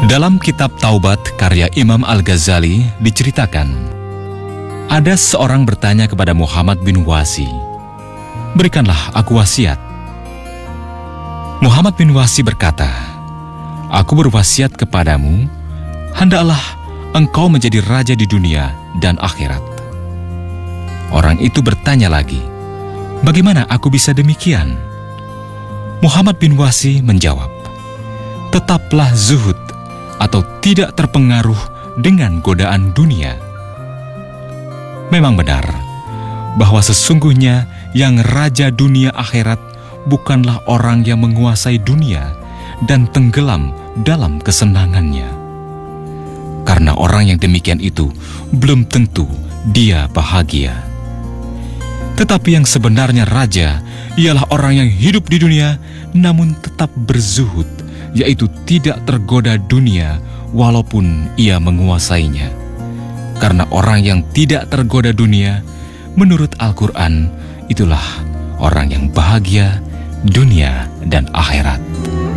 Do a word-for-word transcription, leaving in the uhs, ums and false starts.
Dalam kitab Taubat karya Imam Al-Ghazali diceritakan, ada seorang bertanya kepada Muhammad bin Wasi, "Berikanlah aku wasiat." Muhammad bin Wasi berkata, "Aku berwasiat kepadamu, hendaklah engkau menjadi raja di dunia dan akhirat." Orang itu bertanya lagi, "Bagaimana aku bisa demikian?" Muhammad bin Wasi menjawab, "Tetaplah zuhud atau tidak terpengaruh dengan godaan dunia." Memang benar bahwa sesungguhnya yang raja dunia akhirat bukanlah orang yang menguasai dunia dan tenggelam dalam kesenangannya. Karena orang yang demikian itu belum tentu dia bahagia. Tetapi yang sebenarnya raja ialah orang yang hidup di dunia namun tetap berzuhud, yaitu tidak tergoda dunia walaupun ia menguasainya. Karena orang yang tidak tergoda dunia, menurut Al-Quran, itulah orang yang bahagia dunia dan akhirat.